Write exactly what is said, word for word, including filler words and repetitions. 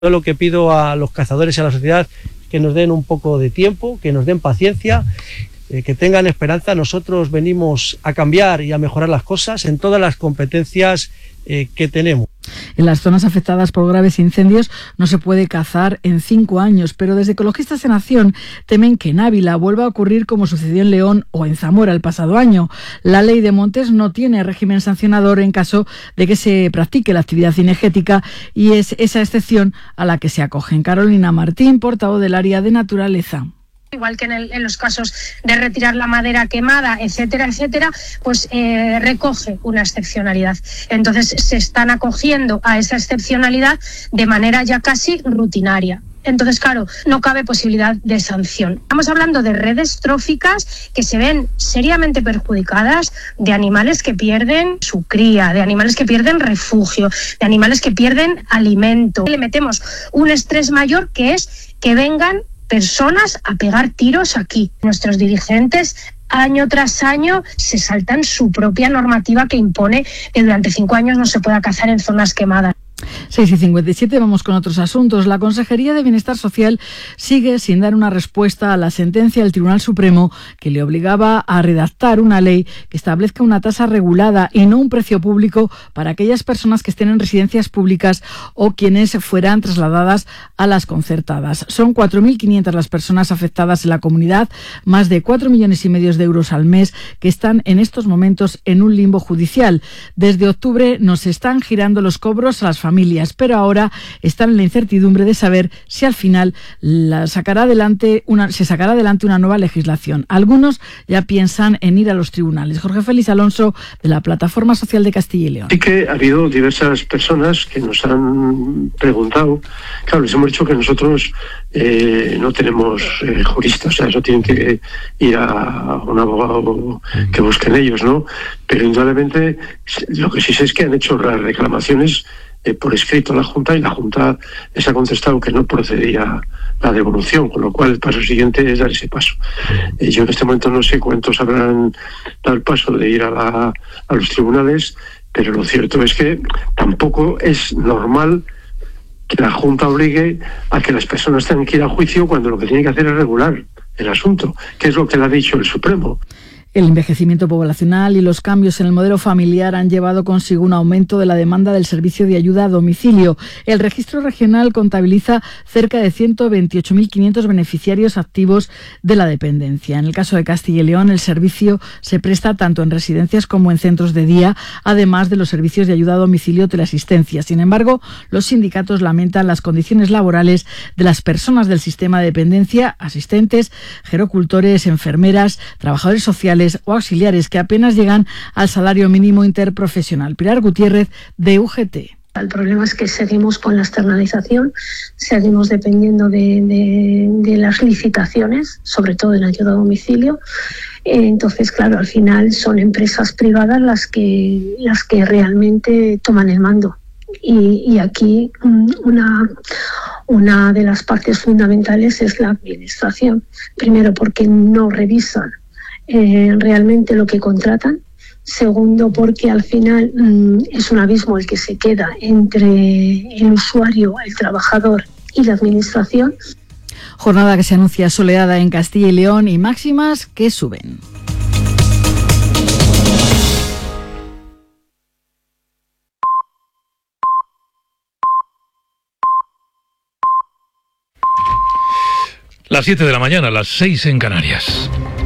Yo lo que pido a los cazadores y a la sociedad que nos den un poco de tiempo, que nos den paciencia, eh, que tengan esperanza. Nosotros venimos a cambiar y a mejorar las cosas en todas las competencias eh, que tenemos. En las zonas afectadas por graves incendios no se puede cazar en cinco años, pero desde Ecologistas en Acción temen que en Ávila vuelva a ocurrir como sucedió en León o en Zamora el pasado año. La ley de montes no tiene régimen sancionador en caso de que se practique la actividad cinegética y es esa excepción a la que se acogen. Carolina Martín, portavoz del área de naturaleza. Igual que en, el, en los casos de retirar la madera quemada, etcétera, etcétera, pues eh, recoge una excepcionalidad. Entonces se están acogiendo a esa excepcionalidad de manera ya casi rutinaria. Entonces, claro, no cabe posibilidad de sanción. Estamos hablando de redes tróficas que se ven seriamente perjudicadas, de animales que pierden su cría, de animales que pierden refugio, de animales que pierden alimento. Le metemos un estrés mayor que es que vengan personas a pegar tiros aquí. Nuestros dirigentes año tras año se saltan su propia normativa que impone que durante cinco años no se pueda cazar en zonas quemadas. seis y cincuenta y siete, vamos con otros asuntos. La Consejería de Bienestar Social sigue sin dar una respuesta a la sentencia del Tribunal Supremo que le obligaba a redactar una ley que establezca una tasa regulada y no un precio público para aquellas personas que estén en residencias públicas o quienes fueran trasladadas a las concertadas. Son cuatro mil quinientas las personas afectadas en la comunidad, más de cuatro millones y medio de euros al mes que están en estos momentos en un limbo judicial. Desde octubre nos están girando los cobros a las familias, pero ahora están en la incertidumbre de saber si al final la sacará adelante una, se sacará adelante una nueva legislación. Algunos ya piensan en ir a los tribunales. Jorge Félix Alonso, de la Plataforma Social de Castilla y León. Sí que ha habido diversas personas que nos han preguntado. Claro, les hemos dicho que nosotros eh, no tenemos eh, juristas, o sea, eso tienen que ir a un abogado que busquen ellos, ¿no? Pero indudablemente lo que sí sé es que han hecho las reclamaciones Eh, por escrito a la Junta, y la Junta les ha contestado que no procedía la devolución, con lo cual el paso siguiente es dar ese paso. Eh, yo en este momento no sé cuántos habrán dado el paso de ir a, la, a los tribunales, pero lo cierto es que tampoco es normal que la Junta obligue a que las personas tengan que ir a juicio cuando lo que tiene que hacer es regular el asunto, que es lo que le ha dicho el Supremo. El envejecimiento poblacional y los cambios en el modelo familiar han llevado consigo un aumento de la demanda del servicio de ayuda a domicilio. El registro regional contabiliza cerca de ciento veintiocho mil quinientos beneficiarios activos de la dependencia. En el caso de Castilla y León, el servicio se presta tanto en residencias como en centros de día, además de los servicios de ayuda a domicilio o teleasistencia. Sin embargo, los sindicatos lamentan las condiciones laborales de las personas del sistema de dependencia, asistentes, gerocultores, enfermeras, trabajadores sociales o auxiliares que apenas llegan al salario mínimo interprofesional. Pilar Gutiérrez, de U G T. El problema es que seguimos con la externalización, seguimos dependiendo de, de, de las licitaciones, sobre todo en ayuda a domicilio. Entonces, claro, al final son empresas privadas las que, las que realmente toman el mando. Y, y aquí una, una de las partes fundamentales es la administración. Primero, porque no revisan Eh, realmente lo que contratan. Segundo, porque al final mmm, es un abismo el que se queda entre el usuario, el trabajador y la administración. Jornada que se anuncia soleada en Castilla y León y máximas que suben. Las siete de la mañana, las seis en Canarias.